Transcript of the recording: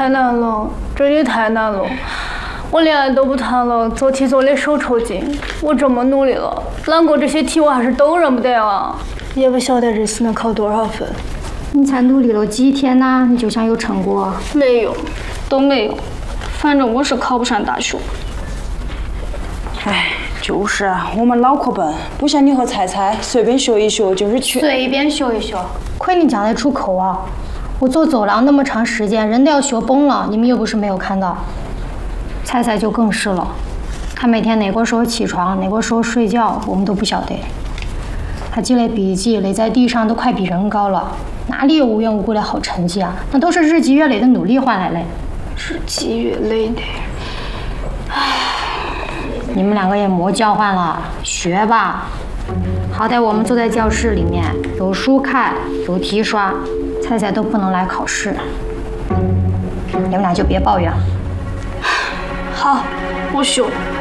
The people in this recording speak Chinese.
太难了，真的太难了。我恋爱都不谈了，做题做的手抽筋。我这么努力了，难过这些题我还是都认不得啊！也不晓得这次能考多少分。 你才努力了几天呐，你就想有成果？ 没有，都没有。反正我是考不上大学。 哎，就是啊，我们脑壳笨，不像你和菜菜随便学一学就是全。 随便学一学，亏你讲得出口啊！我走走廊那么长时间，人都要学崩了，你们又不是没有看到。菜菜就更是了，他每天哪个时候起床，哪个时候睡觉，我们都不晓得。他记的笔记垒在地上都快比人高了，哪里有无缘无故的好成绩啊？那都是日积月累的努力换来的。 日积月累的。唉， 你们两个也莫交换了，学吧。好歹我们坐在教室里面，有书看，有题刷，菜菜都不能来考试。你们俩就别抱怨了。 好，我学。